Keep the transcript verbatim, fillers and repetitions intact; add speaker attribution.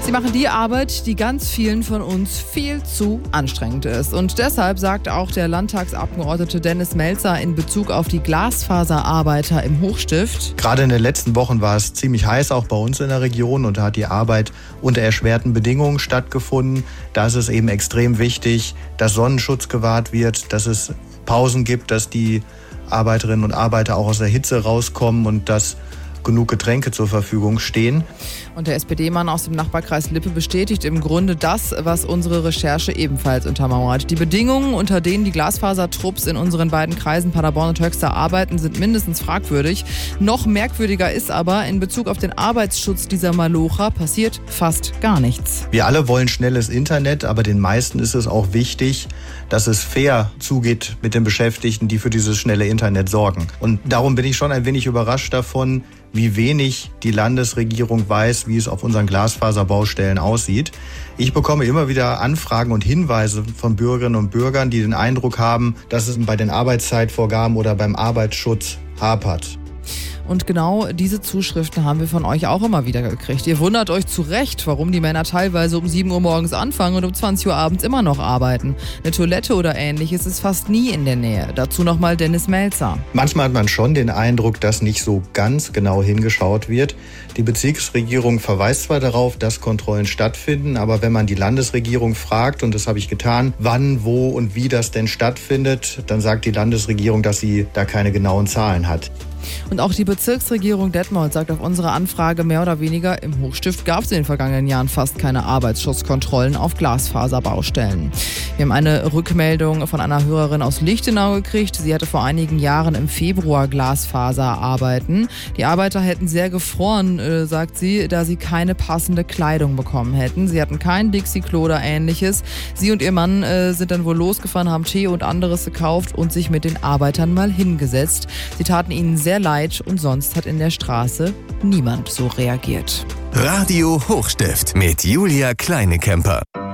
Speaker 1: Sie machen die Arbeit, die ganz vielen von uns viel zu anstrengend ist. Und deshalb sagt auch der Landtagsabgeordnete Dennis Melzer in Bezug auf die Glasfaserarbeiter im Hochstift:
Speaker 2: Gerade in den letzten Wochen war es ziemlich heiß, auch bei uns in der Region, und da hat die Arbeit unter erschwerten Bedingungen stattgefunden. Da ist es eben extrem wichtig, dass Sonnenschutz gewahrt wird, dass es Pausen gibt, dass die Arbeiterinnen und Arbeiter auch aus der Hitze rauskommen und dass genug Getränke zur Verfügung stehen.
Speaker 1: Und der S P D-Mann aus dem Nachbarkreis Lippe bestätigt im Grunde das, was unsere Recherche ebenfalls untermauert. Die Bedingungen, unter denen die Glasfasertrupps in unseren beiden Kreisen Paderborn und Höxter arbeiten, sind mindestens fragwürdig. Noch merkwürdiger ist aber, in Bezug auf den Arbeitsschutz dieser Malocher passiert fast gar nichts.
Speaker 2: Wir alle wollen schnelles Internet, aber den meisten ist es auch wichtig, dass es fair zugeht mit den Beschäftigten, die für dieses schnelle Internet sorgen. Und darum bin ich schon ein wenig überrascht davon, wie wenig die Landesregierung weiß, wie es auf unseren Glasfaserbaustellen aussieht. Ich bekomme immer wieder Anfragen und Hinweise von Bürgerinnen und Bürgern, die den Eindruck haben, dass es bei den Arbeitszeitvorgaben oder beim Arbeitsschutz hapert.
Speaker 1: Und genau diese Zuschriften haben wir von euch auch immer wieder gekriegt. Ihr wundert euch zu Recht, warum die Männer teilweise um sieben Uhr morgens anfangen und um zwanzig Uhr abends immer noch arbeiten. Eine Toilette oder ähnliches ist fast nie in der Nähe. Dazu nochmal Dennis Melzer.
Speaker 2: Manchmal hat man schon den Eindruck, dass nicht so ganz genau hingeschaut wird. Die Bezirksregierung verweist zwar darauf, dass Kontrollen stattfinden, aber wenn man die Landesregierung fragt, und das habe ich getan, wann, wo und wie das denn stattfindet, dann sagt die Landesregierung, dass sie da keine genauen Zahlen hat.
Speaker 1: Und auch die Bezirksregierung Detmold sagt auf unsere Anfrage mehr oder weniger, im Hochstift gab es in den vergangenen Jahren fast keine Arbeitsschutzkontrollen auf Glasfaserbaustellen. Wir haben eine Rückmeldung von einer Hörerin aus Lichtenau gekriegt. Sie hatte vor einigen Jahren im Februar Glasfaser arbeiten. Die Arbeiter hätten sehr gefroren, äh, sagt sie, da sie keine passende Kleidung bekommen hätten. Sie hatten kein Dixie-Klo oder ähnliches. Sie und ihr Mann äh, sind dann wohl losgefahren, haben Tee und anderes gekauft und sich mit den Arbeitern mal hingesetzt. Sie taten ihnen sehr leid und sonst hat in der Straße niemand so reagiert.
Speaker 3: Radio Hochstift mit Julia Kleinekemper.